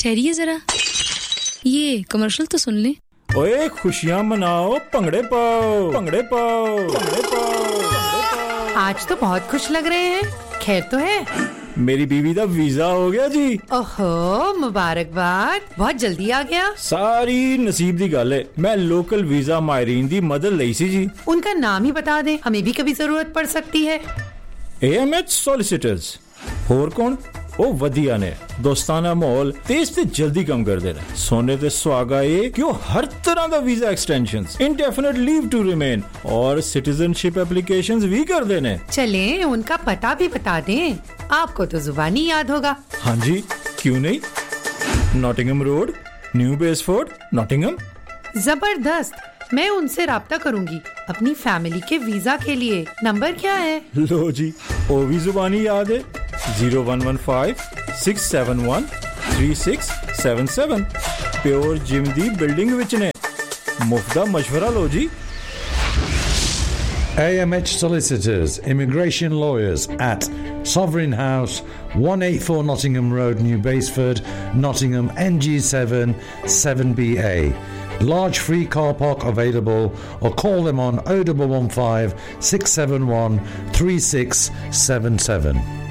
ठहरिए जरा, ये कमर्शियल तो सुन ले। ओए खुशियां मनाओ, भंगड़े पाओ, भंगड़े पाओ, भंगड़े पाओ। आज तो बहुत खुश लग रहे हैं, खैर तो है? मेरी बीवी दा वीजा हो गया जी। ओहो, मुबारकबाद, बहुत जल्दी आ गया। सारी नसीब दी गल है। मैं लोकल वीजा मायरीन दी मदद लई सी जी। उनका नाम ही बता दें, हमें भी कभी जरूरत पड़ सकती है। AMH solicitors. होर कौन? ओ वधिया ने दोस्ताना माहौल तेज ते जल्दी कम कर देना। सोने ते सुहागा ये कि हर तरह का visa extensions, indefinite leave to remain और सिटीजनशिप एप्लीकेशंस भी कर देने। चलें, उनका पता भी बता दें, आपको तो जुबानी याद होगा। हाँ जी, क्यों नहीं। Nottingham road, new बेसफोर्ड, Nottingham. जबरदस्त, मैं उनसे राब्ता करूंगी अपनी फैमिली के वीजा के लिए। नंबर क्या है? लो जी, ओ भी जुबानी याद है। 0115-671-3677। प्योर जिम दी बिल्डिंग विच ने। मुफ्ता मशवरा लो जी। AMH Solicitors, Immigration Lawyers at Sovereign House, 184 Nottingham Road, New Basford, Nottingham, NG7 7BA. Large free car park available, or call them on 0115 671 3677.